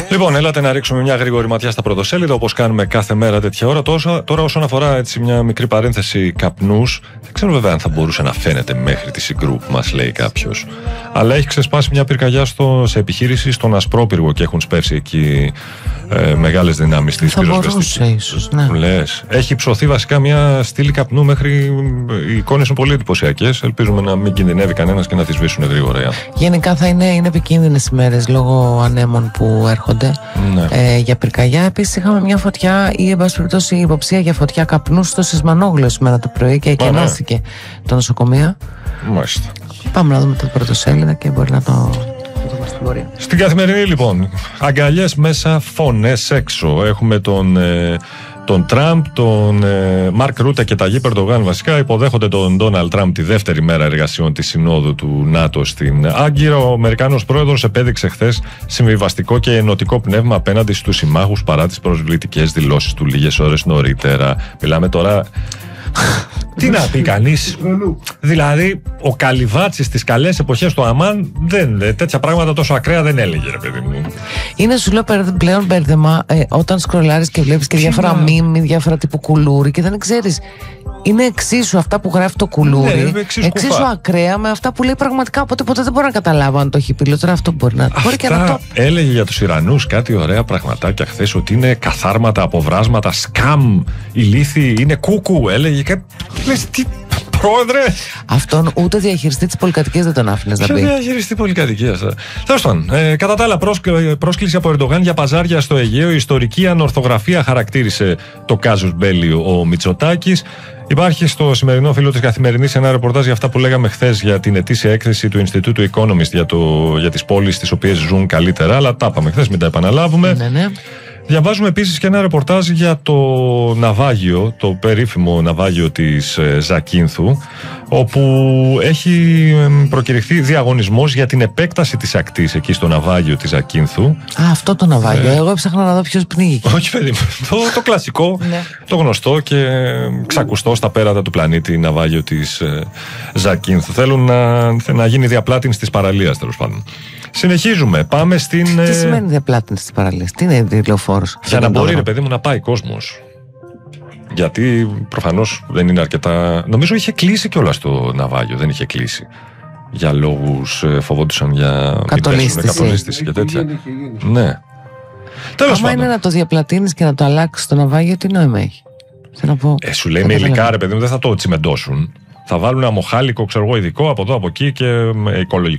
Λοιπόν, έλατε να ρίξουμε μια γρήγορη ματιά στα πρωτοσέλιδα, όπως κάνουμε κάθε μέρα τέτοια ώρα. Τώρα, όσον αφορά έτσι μια μικρή παρένθεση καπνούς, δεν ξέρω βέβαια αν θα μπορούσε να φαίνεται μέχρι τη συγκρού που μας λέει κάποιος. Αλλά έχει ξεσπάσει μια πυρκαγιά σε επιχείρηση στον Ασπρόπυργο και έχουν σπεύσει εκεί μεγάλες δυνάμεις της πυροσβεστικής. Θα μπορούσε ίσως, ναι. Λες. Έχει ψωθεί βασικά μια στήλη καπνού μέχρι. Οι εικόνες είναι πολύ εντυπωσιακές. Ελπίζουμε να μην κινδυνεύει κανένας και να τη σβήσουν γρήγορα. Γενικά θα είναι επικίνδυνες ημέρες λόγω ανέμων που έρχονται. Ναι. Για πυρκαγιά. Επίσης είχαμε μια φωτιά ή εν πάση περιπτώσει υποψία για φωτιά καπνού στο Σισμανόγλιο σήμερα το πρωί και εκενώθηκε το νοσοκομείο. Μάλιστα. Πάμε να δούμε τα πρωτοσέλιδα και μπορεί να το δούμε στην πορεία. Στην Καθημερινή λοιπόν, αγκαλιές μέσα, φωνές έξω. Έχουμε τον Τραμπ, τον Μαρκ Ρούτε και Ταγί Ερντογάν βασικά υποδέχονται τον Ντόναλντ Τραμπ τη δεύτερη μέρα εργασιών της Συνόδου του ΝΑΤΟ στην Άγκυρα. Ο Αμερικάνος πρόεδρος επέδειξε χθες συμβιβαστικό και ενωτικό πνεύμα απέναντι στους συμμάχους παρά τις προσβλητικές δηλώσεις του λίγες ώρες νωρίτερα. Μιλάμε τώρα. Τι να πει κανείς. Δηλαδή, ο Καλιβάτσης στις καλές εποχές του Αμάν τέτοια πράγματα τόσο ακραία δεν έλεγε, ρε παιδί μου. Είναι, σου λέω, πλέον μπέρδεμα όταν σκρολάρεις και βλέπεις και διάφορα μίμη, διάφορα τύπου κουλούρι και δεν ξέρεις. Είναι εξίσου αυτά που γράφει το κουλούρι, εξίσου ακραία με αυτά που λέει πραγματικά. Οπότε ποτέ δεν μπορώ να καταλάβω αν το έχει πει. Τώρα αυτό μπορεί να. Μπορεί και να το. Έλεγε για τους Ιρανούς κάτι ωραία πραγματάκια χθες, ότι είναι καθάρματα, αποβράσματα, σκάμ, ηλίθιοι, είναι κούκου. Έλεγε και. Λες τι. Πρόεδρε! Αυτόν ούτε διαχειριστή της πολυκατοικίας δεν τον άφηνες να πει. Διαχειριστή πολυκατοικίας. Τέλος πάντων, κατά τα άλλα, πρόσκληση από Ερντογάν για παζάρια στο Αιγαίο. Η ιστορική ανορθογραφία χαρακτήρισε το κάζους μπέλι ο Μητσοτάκης. Υπάρχει στο σημερινό φύλλο της Καθημερινής ένα ρεπορτάζ για αυτά που λέγαμε χθες για την ετήσια έκθεση του Ινστιτούτου Economist για τις πόλεις στις οποίες ζουν καλύτερα. Αλλά τα είπαμε χθες, μην τα επαναλάβουμε. Ναι. Διαβάζουμε επίσης και ένα ρεπορτάζ για το ναυάγιο, το περίφημο ναυάγιο της Ζακίνθου, όπου έχει προκηρυχθεί διαγωνισμός για την επέκταση της ακτής εκεί στο ναυάγιο της Ζακίνθου. Αυτό το ναυάγιο. Εγώ έψαχνα να δω ποιος πνίγηκε. Όχι, παιδί μου. Το κλασικό, το γνωστό και ξακουστό στα πέρατα του πλανήτη ναυάγιο της Ζακίνθου. Θέλουν να γίνει διαπλάτηνση της παραλίας, τέλος πάντων. Συνεχίζουμε. Πάμε στην. Τι σημαίνει διαπλάτηνση της παραλίας, τι είναι λεωφόρος? Για να μπορεί, ρε παιδί μου, να πάει κόσμος. Γιατί προφανώς δεν είναι αρκετά. Νομίζω είχε κλείσει κιόλας το ναυάγιο, δεν είχε κλείσει. Για λόγους φοβόντουσαν για κατολίσθηση και τέτοια. Ναι. Τέλος πάντων. Είναι να το διαπλατείνεις και να το αλλάξεις το ναυάγιο, τι νόημα έχει? Σου λέει με υλικά, ρε παιδί μου, δεν θα το τσιμεντώσουν. Θα βάλουν ένα μοχάλικο, ξέρω εγώ, ειδικό από εδώ από εκεί και οικολογικό.